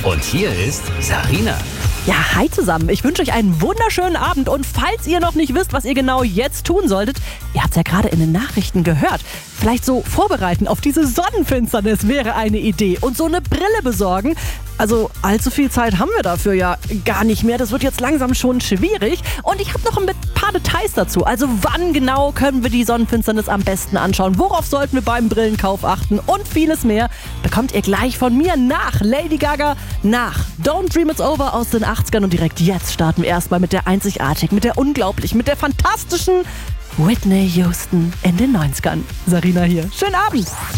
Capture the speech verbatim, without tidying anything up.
Und hier ist Sarina. Ja, hi zusammen. Ich wünsche euch einen wunderschönen Abend. Und falls ihr noch nicht wisst, was ihr genau jetzt tun solltet, ihr habt es ja gerade in den Nachrichten gehört. Vielleicht so vorbereiten auf diese Sonnenfinsternis wäre eine Idee. Und so eine Brille besorgen. Also allzu viel Zeit haben wir dafür ja gar nicht mehr. Das wird jetzt langsam schon schwierig. Und ich habe noch ein paar Details dazu. Also wann genau können wir die Sonnenfinsternis am besten anschauen? Worauf sollten wir beim Brillenkauf achten? Und vieles mehr bekommt ihr gleich von mir nach Lady Gaga, nach Don't Dream It's Over aus den achtzigern. Und direkt jetzt starten wir erstmal mit der einzigartigen, mit der unglaublichen, mit der fantastischen Whitney Houston in den neunzigern. Sarina hier. Schönen Abend.